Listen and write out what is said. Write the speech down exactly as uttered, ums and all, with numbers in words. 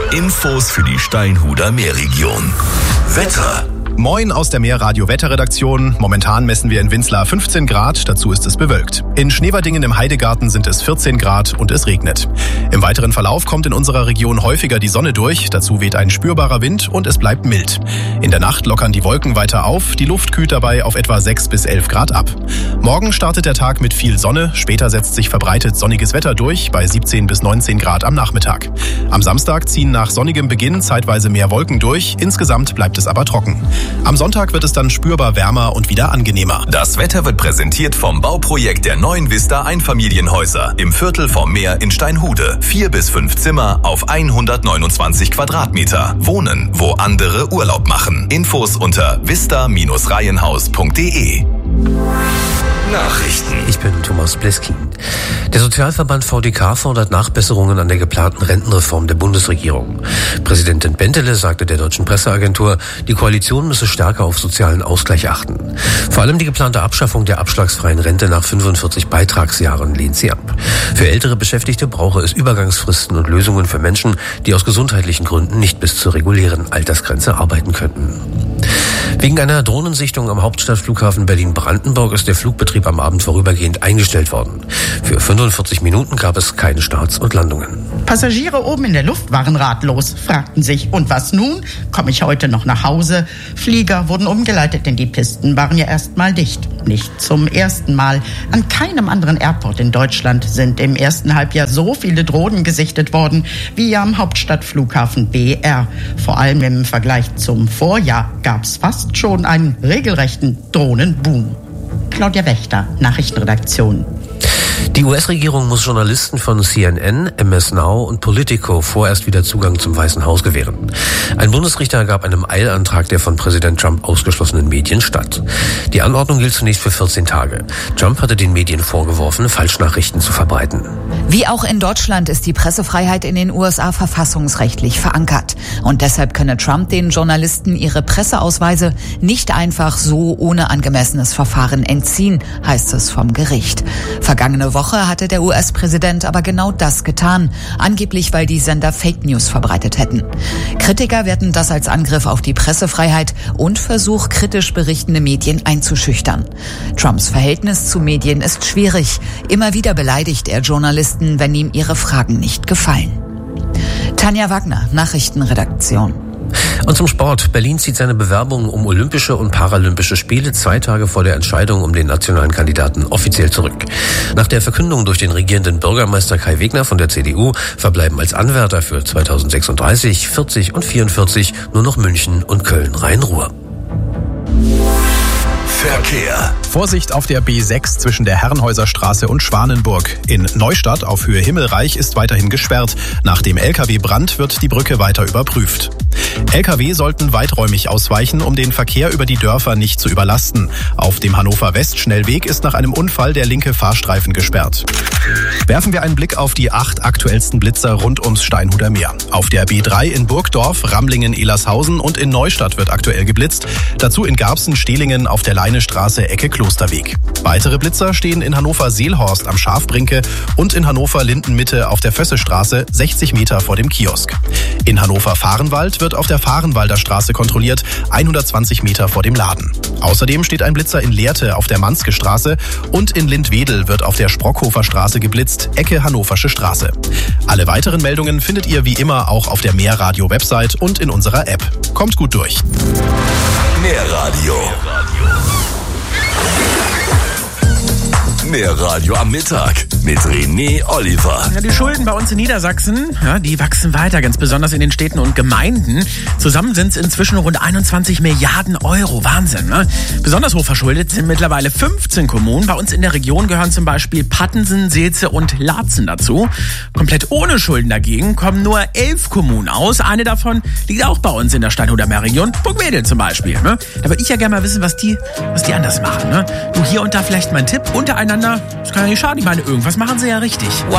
Infos für die Steinhuder Meerregion. Wetter. Moin aus der Meerradio-Wetterredaktion. Momentan messen wir in Winzlar fünfzehn Grad, dazu ist es bewölkt. In Schneverdingen im Heidegarten sind es vierzehn Grad und es regnet. Im weiteren Verlauf kommt in unserer Region häufiger die Sonne durch, dazu weht ein spürbarer Wind und es bleibt mild. In der Nacht lockern die Wolken weiter auf, die Luft kühlt dabei auf etwa sechs bis elf Grad ab. Morgen startet der Tag mit viel Sonne, später setzt sich verbreitet sonniges Wetter durch, bei siebzehn bis neunzehn Grad am Nachmittag. Am Samstag ziehen nach sonnigem Beginn zeitweise mehr Wolken durch, insgesamt bleibt es aber trocken. Am Sonntag wird es dann spürbar wärmer und wieder angenehmer. Das Wetter wird präsentiert vom Bauprojekt der neuen Vista Einfamilienhäuser im Viertel vom Meer in Steinhude. Vier bis fünf Zimmer auf hundertneunundzwanzig Quadratmeter. Wohnen, wo andere Urlaub machen. Infos unter vista Bindestrich reihenhaus punkt de. Nachrichten. Ich bin Thomas Bleskin. Der Sozialverband V D K fordert Nachbesserungen an der geplanten Rentenreform der Bundesregierung. Präsidentin Bentele sagte der deutschen Presseagentur, die Koalition müsse stärker auf sozialen Ausgleich achten. Vor allem die geplante Abschaffung der abschlagsfreien Rente nach fünfundvierzig Beitragsjahren lehnt sie ab. Für ältere Beschäftigte brauche es Übergangsfristen und Lösungen für Menschen, die aus gesundheitlichen Gründen nicht bis zur regulären Altersgrenze arbeiten könnten. Wegen einer Drohnensichtung am Hauptstadtflughafen Berlin-Brandenburg ist der Flugbetrieb am Abend vorübergehend eingestellt worden. Für fünfundvierzig Minuten gab es keine Starts und Landungen. Passagiere oben in der Luft waren ratlos, fragten sich, und was nun? Komme ich heute noch nach Hause? Flieger wurden umgeleitet, denn die Pisten waren ja erst mal dicht. Nicht zum ersten Mal. An keinem anderen Airport in Deutschland sind im ersten Halbjahr so viele Drohnen gesichtet worden wie am Hauptstadtflughafen B R. Vor allem im Vergleich zum Vorjahr gab es fast schon einen regelrechten Drohnenboom. Claudia Wächter, Nachrichtenredaktion. Die U S-Regierung muss Journalisten von C N N, M S Now und Politico vorerst wieder Zugang zum Weißen Haus gewähren. Ein Bundesrichter gab einem Eilantrag der von Präsident Trump ausgeschlossenen Medien statt. Die Anordnung gilt zunächst für vierzehn Tage. Trump hatte den Medien vorgeworfen, Falschnachrichten zu verbreiten. Wie auch in Deutschland ist die Pressefreiheit in den U S A verfassungsrechtlich verankert. Und deshalb könne Trump den Journalisten ihre Presseausweise nicht einfach so ohne angemessenes Verfahren entziehen, heißt es vom Gericht. Vergangene Woche hatte der U S-Präsident aber genau das getan, angeblich weil die Sender Fake News verbreitet hätten. Kritiker werten das als Angriff auf die Pressefreiheit und Versuch, kritisch berichtende Medien einzuschüchtern. Trumps Verhältnis zu Medien ist schwierig. Immer wieder beleidigt er Journalisten, wenn ihm ihre Fragen nicht gefallen. Tanja Wagner, Nachrichtenredaktion. Und zum Sport. Berlin zieht seine Bewerbung um Olympische und Paralympische Spiele zwei Tage vor der Entscheidung um den nationalen Kandidaten offiziell zurück. Nach der Verkündung durch den regierenden Bürgermeister Kai Wegner von der C D U verbleiben als Anwärter für zweitausendsechsunddreißig, vierzig und vierundvierzig nur noch München und Köln-Rhein-Ruhr. Verkehr. Vorsicht auf der B sechs zwischen der Herrenhäuser Straße und Schwanenburg. In Neustadt auf Höhe Himmelreich ist weiterhin gesperrt. Nach dem L K W-Brand wird die Brücke weiter überprüft. L K W sollten weiträumig ausweichen, um den Verkehr über die Dörfer nicht zu überlasten. Auf dem Hannover-West-Schnellweg ist nach einem Unfall der linke Fahrstreifen gesperrt. Werfen wir einen Blick auf die acht aktuellsten Blitzer rund ums Steinhuder Meer. Auf der B drei in Burgdorf, Ramlingen, Elershausen und in Neustadt wird aktuell geblitzt. Dazu in Garbsen, Stehlingen auf der Leinestraße Ecke Klosterweg. Weitere Blitzer stehen in Hannover-Seelhorst am Schafbrinke und in Hannover-Lindenmitte auf der Fössestraße, sechzig Meter vor dem Kiosk. In Hannover-Fahrenwald wird auf der Fahrenwalder Straße kontrolliert, hundertzwanzig Meter vor dem Laden. Außerdem steht ein Blitzer in Lehrte auf der Manske Straße und in Lindwedel wird auf der Sprockhofer Straße geblitzt, Ecke Hannoversche Straße. Alle weiteren Meldungen findet ihr wie immer auch auf der Meerradio-Website und in unserer App. Kommt gut durch. Meerradio. Meerradio am Mittag mit René Oliver. Ja, die Schulden bei uns in Niedersachsen, ja, die wachsen weiter, ganz besonders in den Städten und Gemeinden. Zusammen sind es inzwischen rund einundzwanzig Milliarden Euro. Wahnsinn, ne? Besonders hoch verschuldet sind mittlerweile fünfzehn Kommunen. Bei uns in der Region gehören zum Beispiel Pattensen, Seelze und Laatzen dazu. Komplett ohne Schulden dagegen kommen nur elf Kommunen aus. Eine davon liegt auch bei uns in der Steinhuder Meerregion, Burgwedel zum Beispiel. Ne? Da würde ich ja gerne mal wissen, was die, was die anders machen. Ne? Du, hier und da vielleicht mal ein Tipp untereinander. Das kann ja nicht schaden. Ich meine, irgendwas machen sie ja richtig.